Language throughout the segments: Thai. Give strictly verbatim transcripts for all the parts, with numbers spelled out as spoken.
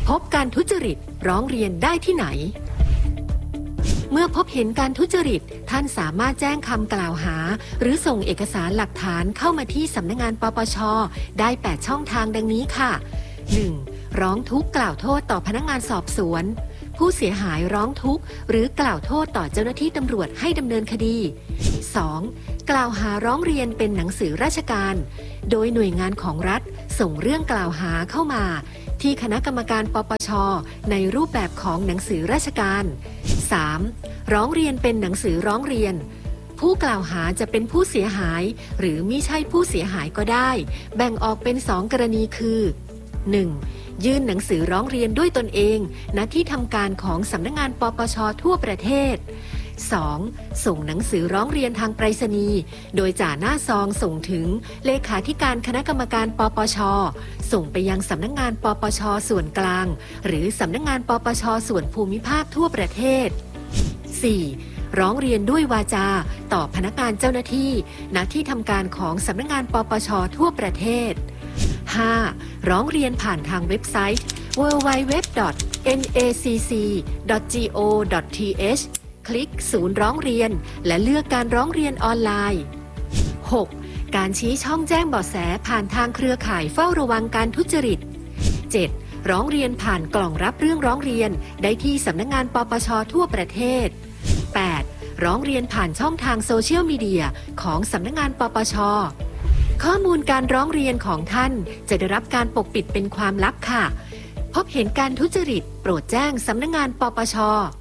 พบการทุจริตร้องเรียนได้ที่ไหนเมื่อพบเห็นการทุจริตท่านสามารถแจ้งคำกล่าวหาหรือส่งเอกสารหลักฐานเข้ามาที่สำนักงานปปช.ได้แปดช่องทางดังนี้ค่ะ หนึ่ง. ร้องทุกข์กล่าวโทษต่อพนักงานสอบสวนผู้เสียหายร้องทุกข์หรือกล่าวโทษต่อเจ้าหน้าที่ตำรวจให้ดำเนินคดี สอง. กล่าวหาร้องเรียนเป็นหนังสือราชการโดยหน่วยงานของรัฐส่งเรื่องกล่าวหาเข้ามาที่คณะกรรมการปปช.ในรูปแบบของหนังสือราชการ สาม. ร้องเรียนเป็นหนังสือร้องเรียนผู้กล่าวหาจะเป็นผู้เสียหายหรือมิใช่ผู้เสียหายก็ได้แบ่งออกเป็นสองกรณีคือ หนึ่ง. ยื่นหนังสือร้องเรียนด้วยตนเองณที่ทำการของสำนักงานปปช.ทั่วประเทศ สอง. ส่งหนังสือร้องเรียนทางไปรษณีย์โดยจ่าหน้าซองส่งถึงเลขาธิการคณะกรรมการปปช.ส่งไปยังสำนักงานปปช.ส่วนกลางหรือสำนักงานปปช.ส่วนภูมิภาคทั่วประเทศ สี่. ร้องเรียนด้วยวาจาต่อพนักงานเจ้าหน้าที่ณที่ทำการของสำนักงานปปช.ทั่วประเทศ ห้า. ร้องเรียนผ่านทางเว็บไซต์ ดับเบิลยู ดับเบิลยู ดับเบิลยู ดอท เอ็น เอ ซี ซี ดอท จี โอ ดอท ที เอช คลิกศูนย์ร้องเรียนและเลือกการร้องเรียนออนไลน์ หก. การชี้ช่องแจ้งเบาะแสผ่านทางเครือข่ายเฝ้าระวังการทุจริต เจ็ด. ร้องเรียนผ่านกล่องรับเรื่องร้องเรียนได้ที่สำนักงานปปช.ทั่วประเทศ แปด. ร้องเรียนผ่านช่องทางโซเชียลมีเดียของสำนักงานปปช.ข้อมูลการร้องเรียนของท่านจะได้รับการปกปิดเป็นความลับค่ะพบเห็นการทุจริตโปรดแจ้งสำนักงานปปช.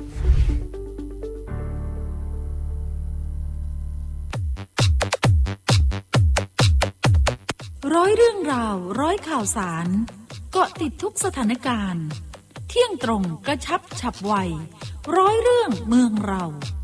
ร้อยเรื่องราวร้อยข่าวสารเกาะติดทุกสถานการณ์เที่ยงตรงกระชับฉับไวร้อยเรื่องเมืองเรา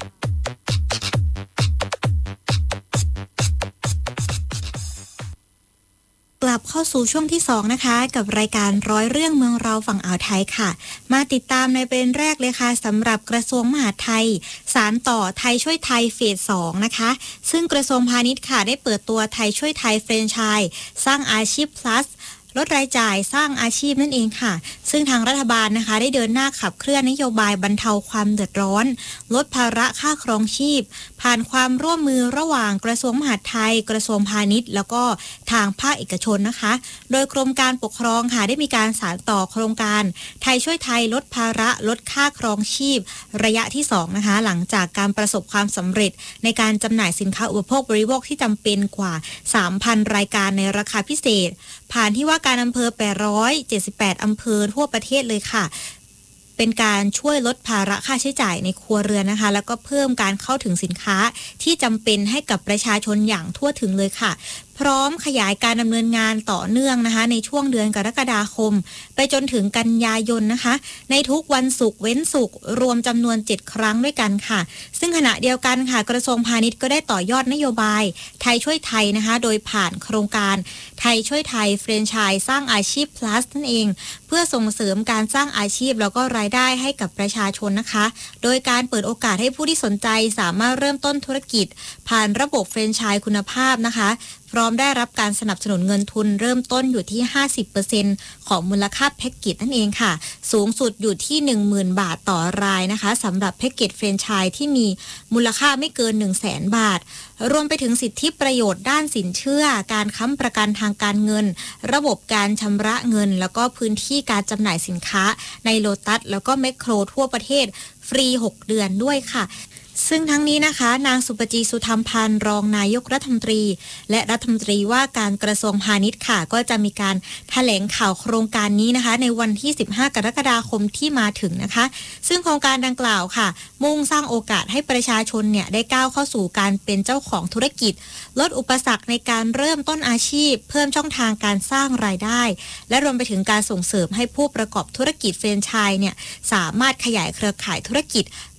กลับเข้าสู่ช่วงที่สองนะคะกับรายการร้อยเรื่องเมืองเราฝั่งอ่าวไทยค่ะมาติดตามในประเด็นแรกเลยค่ะสำหรับกระทรวงมหาดไทยสานต่อไทยช่วยไทยเฟสสองนะคะซึ่งกระทรวงพาณิชย์ค่ะได้เปิดตัวไทยช่วยไทยแฟรนไชส์สร้างอาชีพ plusลดรายจ่ายสร้างอาชีพนั่นเองค่ะซึ่งทางรัฐบาลนะคะได้เดินหน้าขับเคลื่อนนโยบายบรรเทาความเดือดร้อนลดภาระค่าครองชีพผ่านความร่วมมือระหว่างกระทรวงมหาดไทยกระทรวงพาณิชย์แล้วก็ทางภาคเอกชนนะคะโดยกรมการปกครองค่ะได้มีการสานต่อโครงการไทยช่วยไทยลดภาระลดค่าครองชีพระยะที่สองนะคะหลังจากการประสบความสำเร็จในการจำหน่ายสินค้าอุปโภคบริโภคที่จำเป็นกว่า สามพัน รายการในราคาพิเศษผ่านที่ว่าการอำเภอแปดร้อยเจ็ดสิบแปดอำเภอทั่วประเทศเลยค่ะเป็นการช่วยลดภาระค่าใช้จ่ายในครัวเรือนนะคะแล้วก็เพิ่มการเข้าถึงสินค้าที่จำเป็นให้กับประชาชนอย่างทั่วถึงเลยค่ะพร้อมขยายการดำเนินงานต่อเนื่องนะคะในช่วงเดือนกรกฎาคมไปจนถึงกันยายนนะคะในทุกวันศุกร์เว้นศุกร์รวมจำนวนเจ็ดครั้งด้วยกันค่ะซึ่งขณะเดียวกันค่ะกระทรวงพาณิชย์ก็ได้ต่อยอดนโยบายไทยช่วยไทยนะคะโดยผ่านโครงการไทยช่วยไทยแฟรนไชส์สร้างอาชีพ plus นั่นเองเพื่อส่งเสริมการสร้างอาชีพแล้วก็รายได้ให้กับประชาชนนะคะโดยการเปิดโอกาสให้ผู้ที่สนใจสามารถเริ่มต้นธุรกิจผ่านระบบแฟรนไชส์คุณภาพนะคะพร้อมได้รับการสนับสนุนเงินทุนเริ่มต้นอยู่ที่ ห้าสิบเปอร์เซ็นต์ ของมูลค่าแพ็กเกจนั่นเองค่ะสูงสุดอยู่ที่ หนึ่งหมื่น บาทต่อรายนะคะสำหรับแพ็กเกจแฟรนไชส์ที่มีมูลค่าไม่เกิน หนึ่งแสน บาทรวมไปถึงสิทธิประโยชน์ด้านสินเชื่อการค้ำประกันทางการเงินระบบการชำระเงินแล้วก็พื้นที่การจำหน่ายสินค้าในโลตัสแล้วก็แมคโครทั่วประเทศฟรีหกเดือนด้วยค่ะซึ่งทั้งนี้นะคะนางสุปจีสุธรรมพันธ์รองนายกรัฐมนตรีและรัฐมนตรีว่าการกระทรวงพาณิชย์ค่ะก็จะมีการแถลงข่าวโครงการนี้นะคะในวันที่สิบห้ากรกฎาคมที่มาถึงนะคะซึ่งโครงการดังกล่าวค่ะมุ่งสร้างโอกาสให้ประชาชนเนี่ยได้ก้าวเข้าสู่การเป็นเจ้าของธุรกิจลดอุปสรรคในการเริ่มต้นอาชีพเพิ่มช่องทางการสร้างรายได้และรวมไปถึงการส่งเสริมให้ผู้ประกอบธุรกิจแฟรนไชส์เนี่ยสามารถขยายเครือข่ายธุรกิจ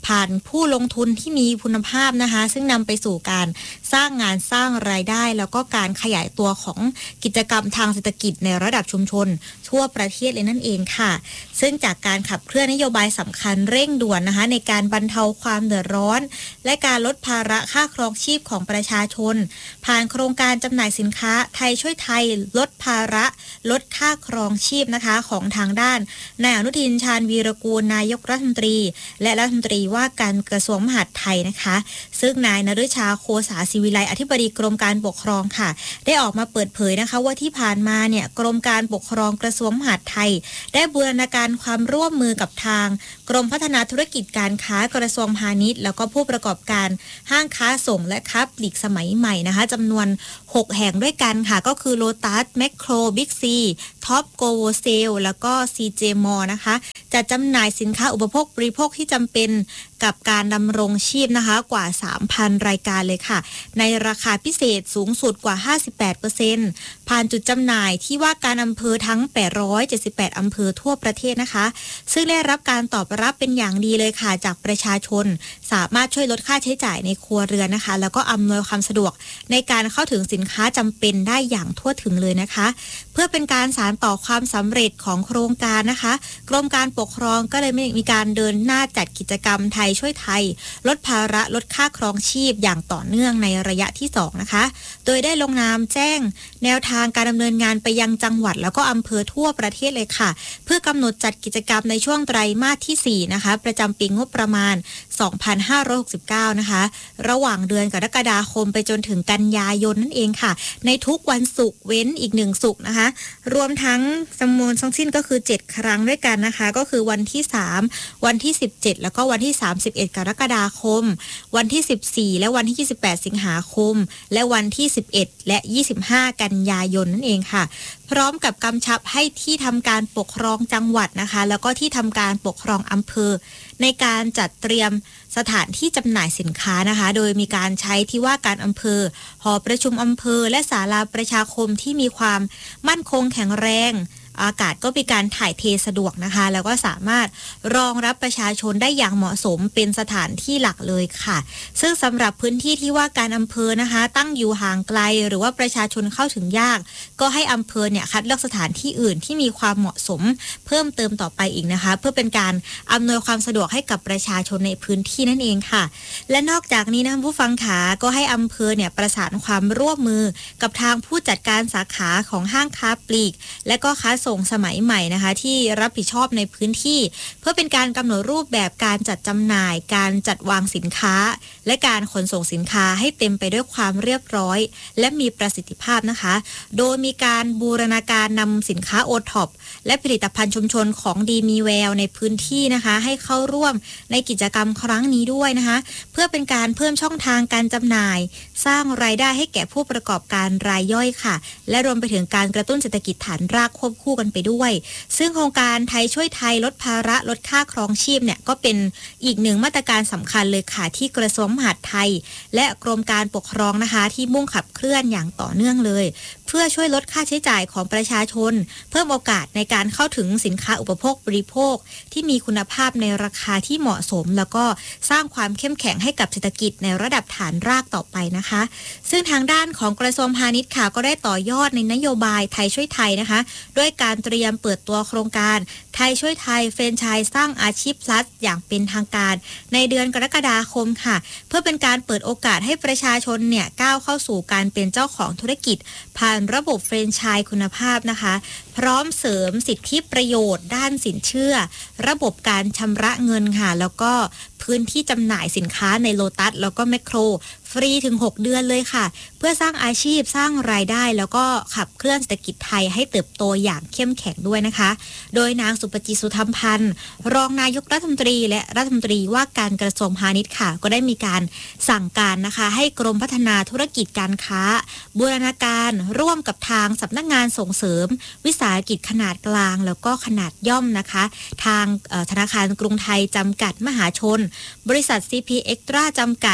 ผ่านผู้ลงทุนที่มีคุณภาพนะคะซึ่งนำไปสู่การสร้างงานสร้างรายได้แล้วก็การขยายตัวของกิจกรรมทางเศรษฐกิจในระดับชุมชนทั่วประเทศเลยนั่นเองค่ะซึ่งจากการขับเคลื่อนนโยบายสำคัญเร่งด่วนนะคะในการบรรเทาความเดือดร้อนและการลดภาระค่าครองชีพของประชาชนผ่านโครงการจำหน่ายสินค้าไทยช่วยไทยลดภาระลดค่าครองชีพนะคะของทางด้านนายอนุทินชาญวีรกูลนายกรัฐมนตรีและรัฐมนตรีว่าการกระทรวงมหาดไทยนะคะซึ่งนายนฤชาโคสาศิวิไลอธิบดีกรมการปกครองค่ะได้ออกมาเปิดเผยนะคะว่าที่ผ่านมาเนี่ยกรมการปกครองกระทรวงมหาดไทยได้บูรณาการความร่วมมือกับทางกรมพัฒนาธุรกิจการค้ากระทรวงพาณิชย์แล้วก็ผู้ประกอบการห้างค้าส่งและค้าปลีกสมัยใหม่นะคะจำนวนหกแห่งด้วยกันค่ะก็คือโลตัสแมคโครบิ๊กซีท็อปโกโวเซลแล้วก็ ซี เจ มอลล์ นะคะจะจำหน่ายสินค้าอุปโภคบริโภคที่จำเป็นกับการดำรงชีพนะคะกว่า สามพัน รายการเลยค่ะในราคาพิเศษสูงสุดกว่า ห้าสิบแปดเปอร์เซ็นต์ ผ่านจุดจำหน่ายที่ว่าการอำเภอทั้งแปดร้อยเจ็ดสิบแปดอำเภอทั่วประเทศนะคะซึ่งได้รับการตอบรับเป็นอย่างดีเลยค่ะจากประชาชนสามารถช่วยลดค่าใช้จ่ายในครัวเรือนนะคะแล้วก็อำนวยความสะดวกในการเข้าถึงสินค้าจำเป็นได้อย่างทั่วถึงเลยนะคะเพื่อเป็นการสานต่อความสำเร็จของโครงการนะคะกรมการปกครองก็เลยมีการเดินหน้าจัดกิจกรรมไทยช่วยไทยลดภาระลดค่าครองชีพอย่างต่อเนื่องในระยะที่สองนะคะโดยได้ลงนามแจ้งแนวทางการดำเนินงานไปยังจังหวัดแล้วก็อำเภอทั่วประเทศเลยค่ะเพื่อกำหนดจัดกิจกรรมในช่วงไตรมาสที่สี่นะคะประจำปีงบประมาณสองพันห้าร้อยหกสิบเก้านะคะระหว่างเดือนกรกฎาคมไปจนถึงกันยายนนั่นเองค่ะในทุกวันศุกร์เว้นอีกหนึ่งศุกร์นะคะรวมทั้งจำนวนทั้งสิ้นก็คือเจ็ดครั้งด้วยกันนะคะก็คือวันที่สามวันที่สิบเจ็ดแล้วก็วันที่สามสิบเอ็ดกรกฎาคมวันที่สิบสี่และวันที่ยี่สิบแปดสิงหาคมและวันที่สิบเอ็ดและยี่สิบห้ากันยายนนั่นเองค่ะพร้อมกับกำชับให้ที่ทำการปกครองจังหวัดนะคะแล้วก็ที่ทำการปกครองอำเภอในการจัดเตรียมสถานที่จำหน่ายสินค้านะคะโดยมีการใช้ที่ว่าการอำเภอหอประชุมอำเภอและศาลาประชาคมที่มีความมั่นคงแข็งแรงอากาศก็มีการถ่ายเทสะดวกนะคะแล้วก็สามารถรองรับประชาชนได้อย่างเหมาะสมเป็นสถานที่หลักเลยค่ะซึ่งสำหรับพื้นที่ที่ว่าการอำเภอนะคะตั้งอยู่ห่างไกลหรือว่าประชาชนเข้าถึงยากก็ให้อำเภอเนี่ยคัดเลือกสถานที่อื่นที่มีความเหมาะสมเพิ่มเติมต่อไปอีกนะคะเพื่อเป็นการอำนวยความสะดวกให้กับประชาชนในพื้นที่นั่นเองค่ะและนอกจากนี้นะผู้ฟังขาก็ให้อำเภอเนี่ยประสานความร่วมมือกับทางผู้จัดการสาขาของห้างค้าปลีกและก็ค้าส่งสมัยใหม่นะคะที่รับผิดชอบในพื้นที่เพื่อเป็นการกำหนดรูปแบบการจัดจำหน่ายการจัดวางสินค้าและการขนส่งสินค้าให้เต็มไปด้วยความเรียบร้อยและมีประสิทธิภาพนะคะโดยมีการบูรณาการนำสินค้าโอท็อปและผลิตภัณฑ์ชุมชนของดีมีแววในพื้นที่นะคะให้เข้าร่วมในกิจกรรมครั้งนี้ด้วยนะคะเพื่อเป็นการเพิ่มช่องทางการจำหน่ายสร้างรายได้ให้แก่ผู้ประกอบการรายย่อยค่ะและรวมไปถึงการกระตุ้นเศรษฐกิจฐานรากควบคู่กันไปด้วยซึ่งโครงการไทยช่วยไทยลดภาระลดค่าครองชีพเนี่ยก็เป็นอีกหนึ่งมาตรการสำคัญเลยค่ะที่กระทรวงมหาดไทยและกรมการปกครองนะคะที่มุ่งขับเคลื่อนอย่างต่อเนื่องเลยเพื่อช่วยลดค่าใช้จ่ายของประชาชนเพิ่มโอกาสในการเข้าถึงสินค้าอุปโภคบริโภคที่มีคุณภาพในราคาที่เหมาะสมแล้วก็สร้างความเข้มแข็งให้กับเศรษฐกิจในระดับฐานรากต่อไปนะคะซึ่งทางด้านของกระทรวงพาณิชย์ค่ะก็ได้ต่อยอดในนโยบายไทยช่วยไทยนะคะด้วยการเตรียมเปิดตัวโครงการไทยช่วยไทยแฟรนไชส์สร้างอาชีพพลัสอย่างเป็นทางการในเดือนกรกฎาคมค่ะเพื่อเป็นการเปิดโอกาสให้ประชาชนเนี่ยก้าวเข้าสู่การเป็นเจ้าของธุรกิจผ่านระบบแฟรนไชส์คุณภาพนะคะพร้อมเสริมสิทธิประโยชน์ด้านสินเชื่อระบบการชำระเงินค่ะแล้วก็พื้นที่จำหน่ายสินค้าในโลตัสแล้วก็แมคโครฟรีถึงหกเดือนเลยค่ะเพื่อสร้างอาชีพสร้างรายได้แล้วก็ขับเคลื่อนเศรษฐกิจไทยให้เติบโตอย่างเข้มแข็งด้วยนะคะโดยนางสุปจิตสุธรรมพันธ์รองนายกรัฐมนตรีและรัฐมนตรีว่าการกระทรวงพาณิชย์ค่ะก็ได้มีการสั่งการนะคะให้กรมพัฒนาธุรกิจการค้าบูรณาการร่วมกับทางสำนักงานส่งเสริมวิสาหกิจขนาดกลางแล้วก็ขนาดย่อมนะคะทางธนาคารกรุงไทยจำกัดมหาชนบริษัท ซี พี Extra จำกัด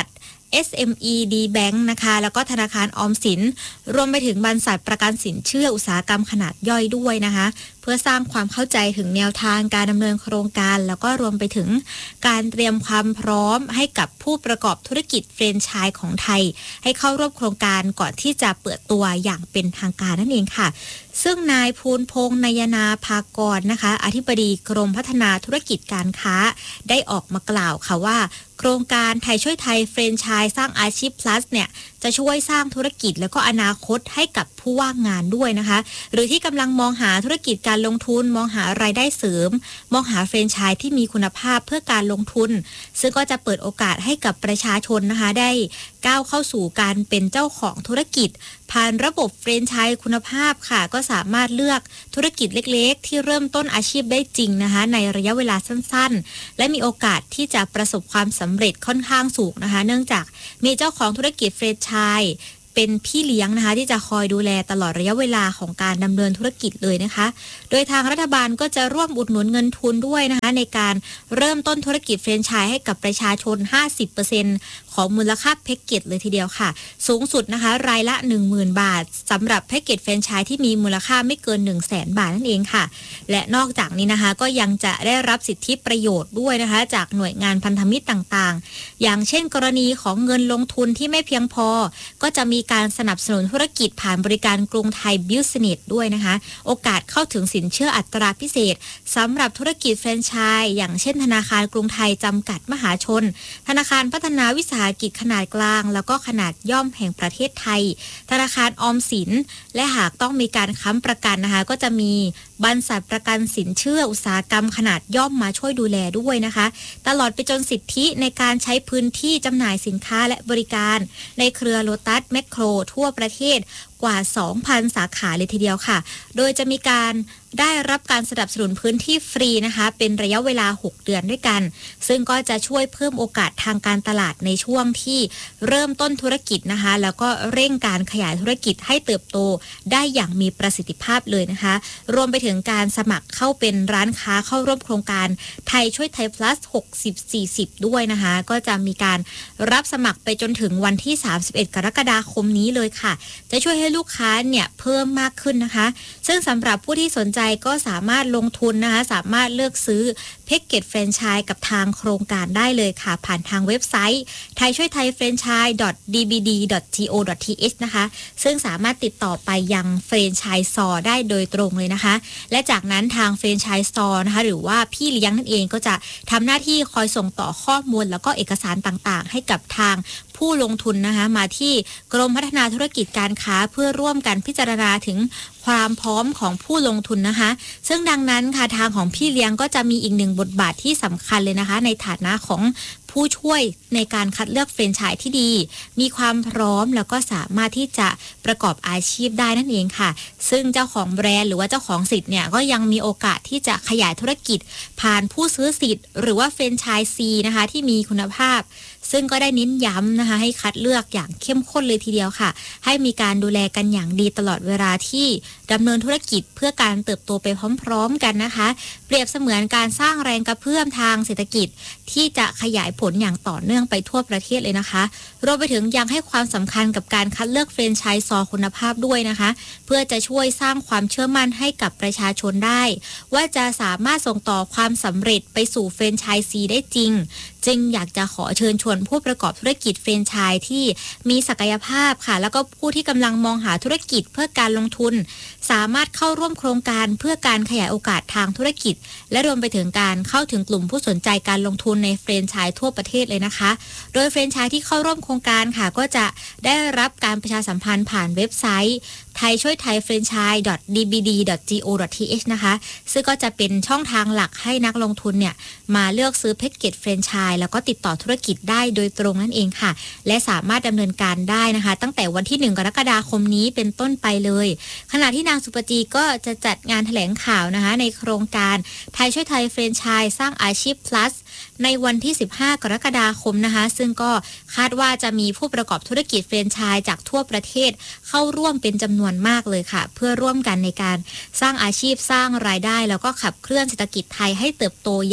เอส เอ็ม อี ดี Bank นะคะแล้วก็ธนาคารออมสินรวมไปถึงบรรษัทประกันสินเชื่ออุตสาหกรรมขนาดย่อยด้วยนะคะเพื่อสร้างความเข้าใจถึงแนวทางการดำเนินโครงการแล้วก็รวมไปถึงการเตรียมความพร้อมให้กับผู้ประกอบธุรกิจแฟรนไชส์ของไทยให้เข้าร่วมโครงการก่อนที่จะเปิดตัวอย่างเป็นทางการนั่นเองค่ะซึ่งนายภูลพงษ์นายนาภากรนะคะอธิบดีกรมพัฒนาธุรกิจการค้าได้ออกมากล่าวค่ะว่าโครงการไทยช่วยไทยแฟรนไชส์สร้างอาชีพ plus เนี่ยจะช่วยสร้างธุรกิจแล้วก็อนาคตให้กับผู้ว่างงานด้วยนะคะหรือที่กำลังมองหาธุรกิจการลงทุนมองหารายได้เสริมมองหาแฟรนไชส์ที่มีคุณภาพเพื่อการลงทุนซึ่งก็จะเปิดโอกาสให้กับประชาชนนะคะได้ก้าวเข้าสู่การเป็นเจ้าของธุรกิจผ่านระบบแฟรนไชส์คุณภาพค่ะก็สามารถเลือกธุรกิจเล็กๆที่เริ่มต้นอาชีพได้จริงนะคะในระยะเวลาสั้นๆและมีโอกาสที่จะประสบความสำเร็จค่อนข้างสูงนะคะเนื่องจากมีเจ้าของธุรกิจแฟรนไชส์เป็นพี่เลี้ยงนะคะที่จะคอยดูแลตลอดระยะเวลาของการดำเนินธุรกิจเลยนะคะโดยทางรัฐบาลก็จะร่วมอุดหนุนเงินทุนด้วยนะคะในการเริ่มต้นธุรกิจแฟรนไชส์ให้กับประชาชน ห้าสิบเปอร์เซ็นต์ ของมูลค่าแพ็กเกจเลยทีเดียวค่ะสูงสุดนะคะรายละ หนึ่งหมื่น บาทสำหรับแพ็กเกจแฟรนไชส์ที่มีมูลค่าไม่เกิน หนึ่งแสน บาทนั่นเองค่ะและนอกจากนี้นะคะก็ยังจะได้รับสิทธิประโยชน์ด้วยนะคะจากหน่วยงานพันธมิตรต่างๆอย่างเช่นกรณีของเงินลงทุนที่ไม่เพียงพอก็จะมีการสนับสนุนธุรกิจผ่านบริการกรุงไทยบิสเนสด้วยนะคะโอกาสเข้าถึงสินเชื่ออัตราพิเศษสำหรับธุรกิจแฟรนไชส์อย่างเช่นธนาคารกรุงไทยจำกัดมหาชนธนาคารพัฒนาวิสาหกิจขนาดกลางแล้วก็ขนาดย่อมแห่งประเทศไทยธนาคารออมสินและหากต้องมีการค้ำประกันนะคะก็จะมีบรรษัทประกันสินเชื่ออุตสาหกรรมขนาดย่อมมาช่วยดูแลด้วยนะคะตลอดไปจนสิทธิในการใช้พื้นที่จำหน่ายสินค้าและบริการในเครือโลตัสแมคโครทั่วประเทศกว่า สองพัน สาขาเลยทีเดียวค่ะโดยจะมีการได้รับการสนับสนุนพื้นที่ฟรีนะคะเป็นระยะเวลาหกเดือนด้วยกันซึ่งก็จะช่วยเพิ่มโอกาสทางการตลาดในช่วงที่เริ่มต้นธุรกิจนะคะแล้วก็เร่งการขยายธุรกิจให้เติบโตได้อย่างมีประสิทธิภาพเลยนะคะรวมไปถึงการสมัครเข้าเป็นร้านค้าเข้าร่วมโครงการไทยช่วยไทย plus หกสิบ สี่สิบด้วยนะคะก็จะมีการรับสมัครไปจนถึงวันที่สามสิบเอ็ดกรกฎาคมนี้เลยค่ะจะช่วยให้ลูกค้าเนี่ยเพิ่มมากขึ้นนะคะซึ่งสำหรับผู้ที่สนใจก็สามารถลงทุนนะคะสามารถเลือกซื้อแพ็กเกจแฟรนไชส์กับทางโครงการได้เลยค่ะผ่านทางเว็บไซต์ไทยช่วยไทยแฟรนไชส์ ดอท ดี บี ดี ดอท ที โอ ดอท ที เอช นะคะซึ่งสามารถติดต่อไปยังแฟรนไชส์ซอร์ได้โดยตรงเลยนะคะและจากนั้นทางแฟรนไชส์ซอร์นะคะหรือว่าพี่เลี้ยงนั่นเองก็จะทำหน้าที่คอยส่งต่อข้อมูลแล้วก็เอกสารต่างๆให้กับทางผู้ลงทุนนะคะมาที่กรมพัฒนาธุรกิจการค้าเพื่อร่วมกันพิจารณาถึงความพร้อมของผู้ลงทุนนะคะซึ่งดังนั้นค่ะทางของพี่เลี้ยงก็จะมีอีกหนึ่งบทบาทที่สำคัญเลยนะคะในฐานะของผู้ช่วยในการคัดเลือกแฟรนไชส์ที่ดีมีความพร้อมแล้วก็สามารถที่จะประกอบอาชีพได้นั่นเองค่ะซึ่งเจ้าของแบรนด์หรือว่าเจ้าของสิทธิ์เนี่ยก็ยังมีโอกาสที่จะขยายธุรกิจผ่านผู้ซื้อสิทธิ์หรือว่าแฟรนไชส์ซีนะคะที่มีคุณภาพซึ่งก็ได้เน้นย้ำนะคะให้คัดเลือกอย่างเข้มข้นเลยทีเดียวค่ะให้มีการดูแลกันอย่างดีตลอดเวลาที่ดำเนินธุรกิจเพื่อการเติบโตไปพร้อมๆกันนะคะเปรียบเสมือนการสร้างแรงกระเพื่อมทางเศรษฐกิจที่จะขยายผลอย่างต่อเนื่องไปทั่วประเทศเลยนะคะรวมไปถึงยังให้ความสำคัญกับการคัดเลือกแฟรนไชส์ซอคุณภาพด้วยนะคะเพื่อจะช่วยสร้างความเชื่อมั่นให้กับประชาชนได้ว่าจะสามารถส่งต่อความสำเร็จไปสู่แฟรนไชส์ซีได้จริงจึงอยากจะขอเชิญชวนผู้ประกอบธุรกิจแฟรนไชส์ที่มีศักยภาพค่ะแล้วก็ผู้ที่กำลังมองหาธุรกิจเพื่อการลงทุนสามารถเข้าร่วมโครงการเพื่อการขยายโอกาสทางธุรกิจและรวมไปถึงการเข้าถึงกลุ่มผู้สนใจการลงทุนในแฟรนไชส์ทั่วประเทศเลยนะคะโดยแฟรนไชส์ที่เข้าร่วมโครงการค่ะก็จะได้รับการประชาสัมพันธ์ผ่านเว็บไซต์ไทยช่วยไทยแฟรนไชส์ ดอท ดี บี ดี ดอท ที โอ ดอท ที เอช นะคะซึ่งก็จะเป็นช่องทางหลักให้นักลงทุนเนี่ยมาเลือกซื้อแพ็กเกจแฟรนไชส์แล้วก็ติดต่อธุรกิจได้โดยตรงนั่นเองค่ะและสามารถดำเนินการได้นะคะตั้งแต่วันที่หนึ่งกรกฎาคมนี้เป็นต้นไปเลยขณะที่นางสุปจีก็จะจัดงานแถลงข่าวนะคะในโครงการไทยช่วยไทยแฟรนไชส์สร้างอาชีพ plus ในวันที่สิบห้ากรกฎาคมนะคะซึ่งก็คาดว่าจะมีผู้ประกอบธุรกิจแฟรนไชส์จากทั่วประเทศเข้าร่วมเป็นจำนวนมากเลยค่ะเพื่อร่วมกันในการสร้างอาชีพสร้างรายได้แล้วก็ขับเคลื่อนเศรษฐกิจไทยให้เติบโตอย่าง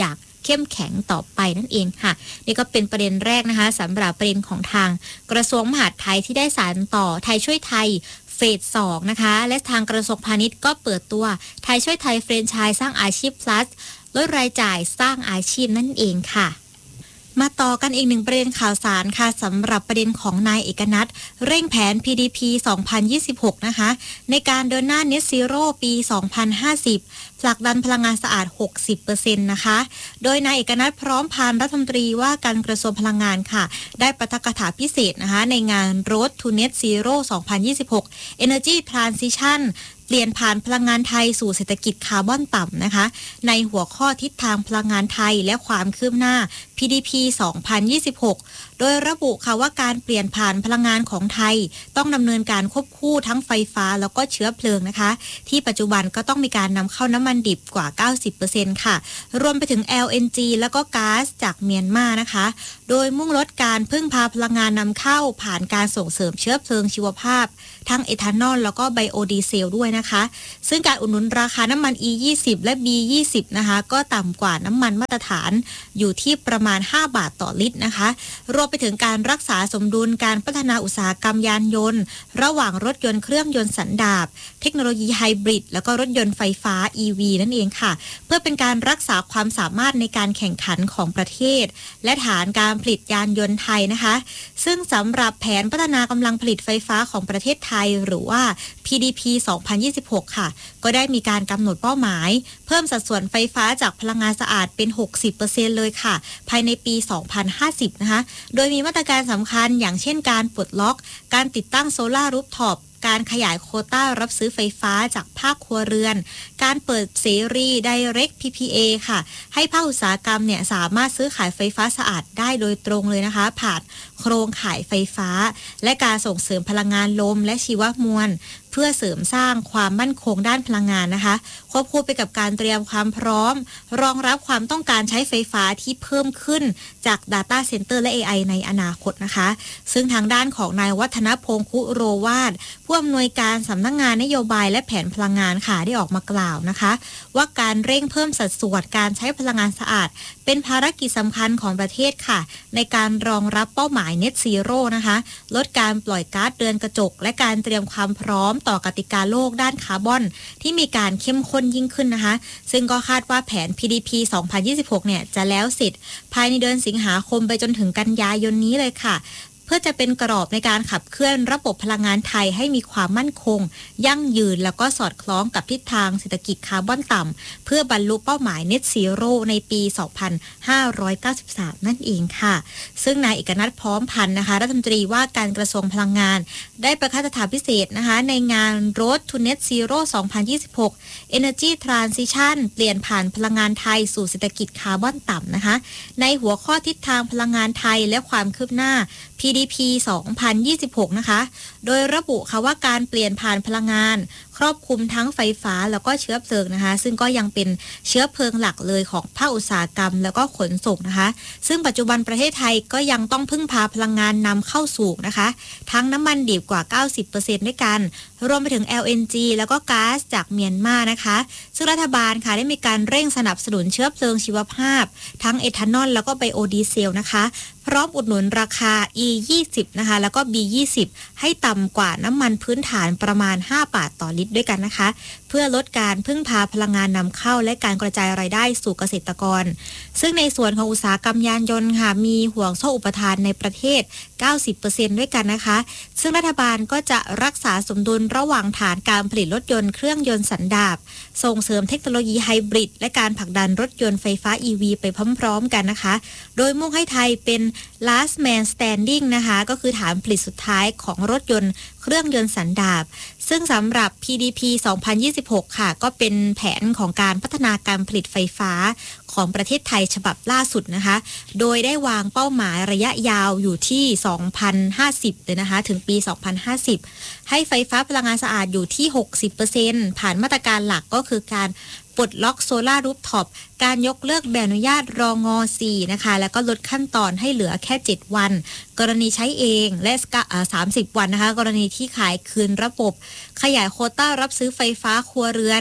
เข้มแข็งต่อไปนั่นเองค่ะนี่ก็เป็นประเด็นแรกนะคะสำหรับประเด็นของทางกระทรวงมหาดไทยที่ได้สานต่อไทยช่วยไทยเฟสสองนะคะและทางกระทรวงพาณิชย์ก็เปิดตัวไทยช่วยไทยแฟรนไชส์สร้างอาชีพ plus ลดรายจ่ายสร้างอาชีพนั่นเองค่ะมาต่อกันอีกหนึ่งประเด็นข่าวสารค่ะสำหรับประเด็นของนายเอกนัทเร่งแผน พี ดี พี สองพันยี่สิบหกนะคะในการเดินหน้า Net Zero ปี สองพันห้าสิบ ผลักดันพลังงานสะอาด หกสิบเปอร์เซ็นต์ นะคะโดยนายเอกนัทพร้อมพานรัฐมนตรีว่าการกระทรวงพลังงานค่ะได้ปาฐกถาพิเศษนะคะในงาน Road to Net Zero สองพันยี่สิบหก Energy Transitionเปลี่ยนผ่านพลังงานไทยสู่เศรษฐกิจคาร์บอนต่ำนะคะในหัวข้อทิศทางพลังงานไทยและความคืบหน้า พี ดี พี สองพันยี่สิบหก โดยระบุค่ะว่าการเปลี่ยนผ่านพลังงานของไทยต้องดำเนินการควบคู่ทั้งไฟฟ้าแล้วก็เชื้อเพลิงนะคะที่ปัจจุบันก็ต้องมีการนำเข้าน้ำมันดิบกว่า เก้าสิบเปอร์เซ็นต์ ค่ะรวมไปถึง แอล เอ็น จี แล้วก็ก๊าซจากเมียนมานะคะโดยมุ่งลดการพึ่งพาพลังงานนำเข้าผ่านการส่งเสริมเชื้อเพลิงชีวภาพทั้งเอทานอลแล้วก็ไบโอดีเซลด้วยนะคะซึ่งการอุดหนุนราคาน้ำมัน อี ยี่สิบ และ บี ยี่สิบ นะคะก็ต่ำกว่าน้ำมันมาตรฐานอยู่ที่ประมาณห้าบาทต่อลิตรนะคะรวมไปถึงการรักษาสมดุลการพัฒนาอุตสาหกรรมยานยนต์ระหว่างรถยนต์เครื่องยนต์สันดาปเทคโนโลยีไฮบริดแล้วก็รถยนต์ไฟฟ้า อี วี นั่นเองค่ะเพื่อเป็นการรักษาความสามารถในการแข่งขันของประเทศและฐานการผลิตยานยนต์ไทยนะคะซึ่งสำหรับแผนพัฒนากำลังผลิตไฟฟ้าของประเทศไทยหรือว่า พี ดี พี สองพันยี่สิบหก ค่ะก็ได้มีการกำหนดเป้าหมายเพิ่มสัดส่วนไฟฟ้าจากพลังงานสะอาดเป็น หกสิบเปอร์เซ็นต์ เลยค่ะภายในปี สองพันห้าสิบ นะคะโดยมีมาตรการสำคัญอย่างเช่นการปลดล็อกการติดตั้งโซล่ารูฟท็อปการขยายโควต้ารับซื้อไฟฟ้าจากภาคครัวเรือนการเปิดเสรี Direct พี พี เอ ค่ะให้ภาคอุตสาหกรรมเนี่ยสามารถซื้อขายไฟฟ้าสะอาดได้โดยตรงเลยนะคะผ่านโครงข่ายไฟฟ้าและการส่งเสริมพลังงานลมและชีวมวลเพื่อเสริมสร้างความมั่นคงด้านพลังงานนะคะควบคู่ไปกับการเตรียมความพร้อมรองรับความต้องการใช้ไฟฟ้าที่เพิ่มขึ้นจาก Data Center และ เอ ไอ ในอนาคตนะคะซึ่งทางด้านของนายวัฒนพงษ์คุโรวาทผู้อำนวยการสำนักงานนโยบายและแผนพลังงานค่ะได้ออกมากล่าวนะคะว่าการเร่งเพิ่มสัดส่วนการใช้พลังงานสะอาดเป็นภารกิจสำคัญของประเทศค่ะในการรองรับเป้าหมาย Net Zero นะคะลดการปล่อยก๊าซเรือนกระจกและการเตรียมความพร้อมต่อกติกาโลกด้านคาร์บอนที่มีการเข้มข้นยิ่งขึ้นนะคะซึ่งก็คาดว่าแผน พี ดี พี สองพันยี่สิบหก เนี่ยจะแล้วเสร็จภายในเดือนสิงหาคมไปจนถึงกันยายนนี้เลยค่ะเพื่อจะเป็นกรอบในการขับเคลื่อนระบบพลังงานไทยให้มีความมั่นคงยั่งยืนแล้วก็สอดคล้องกับทิศทางเศรษฐกิจคาร์บอนต่ำเพื่อบรรลุเป้าหมาย Net Zero ในปี สองพันห้าร้อยเก้าสิบสาม นั่นเองค่ะซึ่งนายเอกนัทพร้อมพันธ์นะคะรัฐมนตรีว่าการกระทรวงพลังงานได้ประกาศถาพิเศษนะคะในงาน Road to Net Zero สองพันยี่สิบหก Energy Transition เปลี่ยนผ่านพลังงานไทยสู่เศรษฐกิจคาร์บอนต่ำนะคะในหัวข้อทิศทางพลังงานไทยและความคืบหน้าพี ดี พี สองพันยี่สิบหก นะคะโดยระบุค่ะว่าการเปลี่ยนผ่านพลังงานครอบคลุมทั้งไฟฟ้าแล้วก็เชื้อเพลิงนะคะซึ่งก็ยังเป็นเชื้อเพลิงหลักเลยของภาคอุตสาหกรรมแล้วก็ขนส่งนะคะซึ่งปัจจุบันประเทศไทยก็ยังต้องพึ่งพาพลังงานนำเข้าสู่นะคะทั้งน้ำมันดิบกว่า เก้าสิบเปอร์เซ็นต์ ด้วยกันรวมไปถึง แอล เอ็น จี แล้วก็ก๊าซจากเมียนมานะคะซึ่งรัฐบาลค่ะได้มีการเร่งสนับสนุนเชื้อเพลิงชีวภาพทั้งเอทานอลแล้วก็ไบโอดีเซลนะคะพร้อมอุดหนุนราคา อี ยี่สิบ นะคะแล้วก็ บี ยี่สิบ ให้ต่ำกว่าน้ำมันพื้นฐานประมาณห้าบาทต่อลิตรด้วยกันนะคะเพื่อลดการพึ่งพาพลังงานนำเข้าและการกระจายรายได้สู่เกษตรกรซึ่งในส่วนของอุตสาหกรรมยานยนต์ค่ะมีห่วงโซ่อุปทานในประเทศ เก้าสิบเปอร์เซ็นต์ ด้วยกันนะคะซึ่งรัฐบาลก็จะรักษาสมดุลระหว่างฐานการผลิตรถยนต์เครื่องยนต์สันดาปส่งเสริมเทคโนโลยีไฮบริดและการผลักดันรถยนต์ไฟฟ้า อี วี ไปพร้อมๆกันนะคะโดยมุ่งให้ไทยเป็น last man standing นะคะก็คือฐานผลิตสุดท้ายของรถยนต์เครื่องยนต์สันดาปซึ่งสำหรับ พี ดี พี สองพันยี่สิบหก ค่ะก็เป็นแผนของการพัฒนาการผลิตไฟฟ้าของประเทศไทยฉบับล่าสุดนะคะโดยได้วางเป้าหมายระยะยาวอยู่ที่ สองพันห้าสิบ เลยนะคะถึงปี สองพันห้าสิบ ให้ไฟฟ้าพลังงานสะอาดอยู่ที่ หกสิบเปอร์เซ็นต์ ผ่านมาตรการหลักก็คือการปลดล็อกโซล่ารูฟท็อปการยกเลิกใบอนุญาตรอง สี่นะคะแล้วก็ลดขั้นตอนให้เหลือแค่เจ็ดวันกรณีใช้เองและสามสิบวันนะคะกรณีที่ขายคืนระบบขยายโควต้ารับซื้อไฟฟ้าครัวเรือน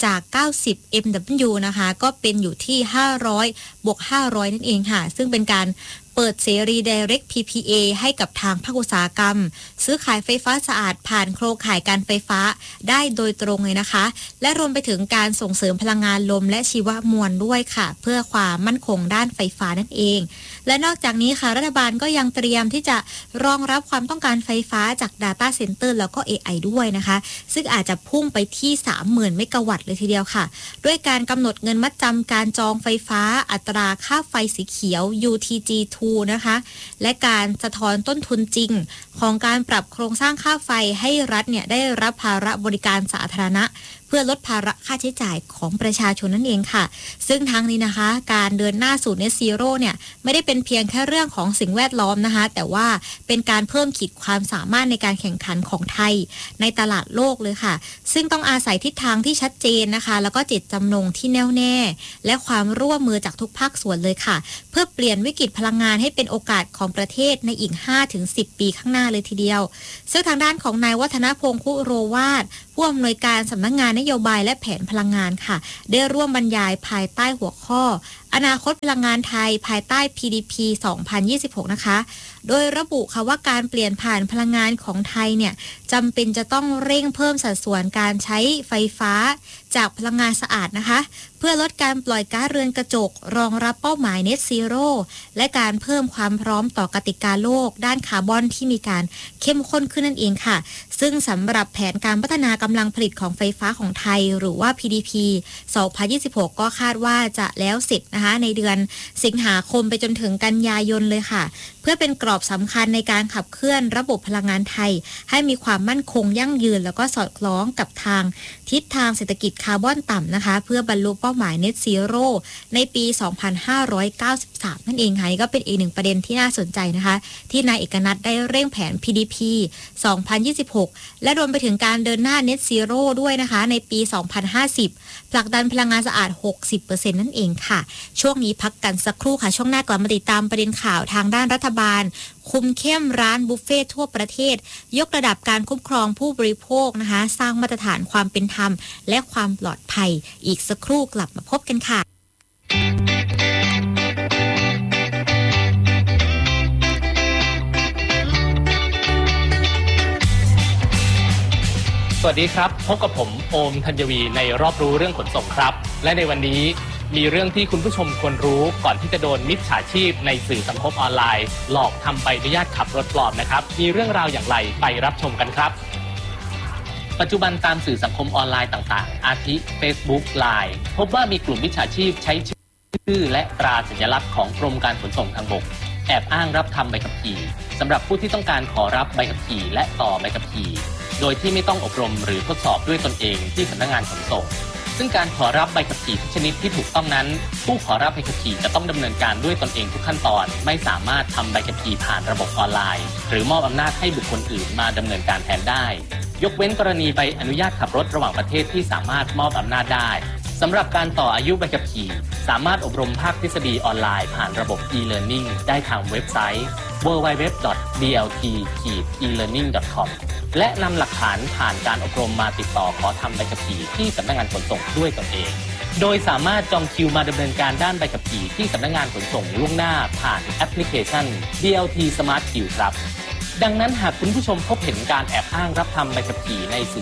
จากเก้าสิบ เอ็ม ดับเบิลยู นะคะก็เป็นอยู่ที่ห้าร้อยบวกห้าร้อยนั่นเองค่ะซึ่งเป็นการเปิดเสรี Direct พี พี เอ ให้กับทางภาคอุตสาหกรรมซื้อขายไฟฟ้าสะอาดผ่านโครงข่ายการไฟฟ้าได้โดยตรงเลยนะคะและรวมไปถึงการส่งเสริมพลังงานลมและชีวมวลด้วยค่ะเพื่อความมั่นคงด้านไฟฟ้านั่นเองและนอกจากนี้ค่ะรัฐบาลก็ยังเตรียมที่จะรองรับความต้องการไฟฟ้าจาก Data Center แล้วก็ เอ ไอ ด้วยนะคะซึ่งอาจจะพุ่งไปที่ สามหมื่น เมกะวัตต์เลยทีเดียวค่ะด้วยการกำหนดเงินมัดจำการจองไฟฟ้าอัตราค่าไฟสีเขียว ยู ที จี ทู นะคะและการสะท้อนต้นทุนจริงของการปรับโครงสร้างค่าไฟให้รัฐเนี่ยได้รับภาระบริการสาธารณะเพื่อลดภาระค่าใช้จ่ายของประชาชนนั่นเองค่ะซึ่งทางนี้นะคะการเดินหน้าสู่ Net Zero เนี่ยไม่ได้เป็นเพียงแค่เรื่องของสิ่งแวดล้อมนะคะแต่ว่าเป็นการเพิ่มขีดความสามารถในการแข่งขันของไทยในตลาดโลกเลยค่ะซึ่งต้องอาศัยทิศทางที่ชัดเจนนะคะแล้วก็เจตจำนงที่แน่วแน่และความร่วมมือจากทุกภาคส่วนเลยค่ะเพื่อเปลี่ยนวิกฤตพลังงานให้เป็นโอกาสของประเทศในอีก ห้าถึงสิบ ปีข้างหน้าเลยทีเดียวซึ่งทางด้านของนายวัฒนพงษ์คุโรวาทผู้อำนวยการสำนักงานนโยบายและแผนพลังงานค่ะได้ร่วมบรรยายภายใต้หัวข้ออนาคตพลังงานไทยภายใต้ พี ดี พี สองพันยี่สิบหกนะคะโดยระบุค่ะว่าการเปลี่ยนผ่านพลังงานของไทยเนี่ยจำเป็นจะต้องเร่งเพิ่มสัดส่วนการใช้ไฟฟ้าจากพลังงานสะอาดนะคะเพื่อลดการปล่อยก๊าซเรือนกระจกรองรับเป้าหมาย Net Zero และการเพิ่มความพร้อมต่อกติกาโลกด้านคาร์บอนที่มีการเข้มข้นขึ้นนั่นเองค่ะซึ่งสำหรับแผนการพัฒนากำลังผลิตของไฟฟ้าของไทยหรือว่า พี ดี พี สองพันยี่สิบหกก็คาดว่าจะแล้วเสร็จนะคะในเดือนสิงหาคมไปจนถึงกันยายนเลยค่ะเพื่อเป็นกรอบสำคัญในการขับเคลื่อนระบบพลังงานไทยให้มีความมั่นคงยั่งยืนแล้วก็สอดคล้องกับทางทิศทางเศรษฐกิจคาร์บอนต่ำนะคะเพื่อบรรลุเป้าหมาย Net Zero ในปี สองพันห้าร้อยเก้าสิบสาม นั่นเองค่ะนี่ก็เป็นอีกหนึ่งประเด็นที่น่าสนใจนะคะที่นายเอกนัทได้เร่งแผน พี ดี พี สองพันยี่สิบหกและรวมไปถึงการเดินหน้า Net Zero ด้วยนะคะในปี สองพันห้าสิบ ผลักดันพลังงานสะอาด หกสิบเปอร์เซ็นต์ นั่นเองค่ะช่วงนี้พักกันสักครู่ค่ะช่วงหน้ากลับมาติดตามประเด็นข่าวทางด้านรัฐบาลคุมเข้มร้านบุฟเฟ่ทั่วประเทศยกระดับการคุ้มครองผู้บริโภคนะคะสร้างมาตรฐานความเป็นธรรมและความปลอดภัยอีกสักครู่กลับมาพบกันค่ะสวัสดีครับพบกับผมโอมธัญวีในรอบรู้เรื่องขนส่งครับและในวันนี้มีเรื่องที่คุณผู้ชมควรรู้ก่อนที่จะโดนมิจฉาชีพในสื่อสังคมออนไลน์หลอกทำใบอนุญาตขับรถปลอมนะครับมีเรื่องราวอย่างไรไปรับชมกันครับปัจจุบันตามสื่อสังคมออนไลน์ต่างๆอาทิ Facebook ไลน์ พบว่ามีกลุ่มมิจฉาชีพใช้ชื่อและตราสัญลักษณ์ของกรมการขนส่งทางบกแอบอ้างรับทำใบขับขี่สำหรับผู้ที่ต้องการขอรับใบขับขี่และต่อใบขับขี่โดยที่ไม่ต้องอบรมหรือทดสอบด้วยตนเองที่สำนักงานขนส่งซึ่งการขอรับใบขับขี่ทุกชนิดที่ถูกต้องนั้นผู้ขอรับใบขับขี่จะต้องดำเนินการด้วยตนเองทุกขั้นตอนไม่สามารถทำใบขับขี่ผ่านระบบออนไลน์หรือมอบอำนาจให้บุคคลอื่นมาดำเนินการแทนได้ยกเว้นกรณีใบอนุญาตขับรถระหว่างประเทศที่สามารถมอบอำนาจได้สำหรับการต่ออายุใบขับขี่สามารถอบรมภาคทฤษฎีออนไลน์ผ่านระบบ e-learning ได้ทางเว็บไซต์ ดับเบิลยู ดับเบิลยู ดับเบิลยู ดอท ดี แอล ที อี เลิร์นนิ่ง ดอท คอม และนำหลักฐานผ่านการอบรมมาติดต่อขอทำใบขับขี่ที่สำนักงานขนส่งด้วยตนเองโดยสามารถจองคิวมาดำเนินการด้านใบขับขี่ที่สำนักงานขนส่งล่วงหน้าผ่านแอปพลิเคชัน ดี แอล ที Smart Queue ครับดังนั้นหากคุณผู้ชมพบเห็นการแอบอ้างรับทำใบขับขี่ในสื่อ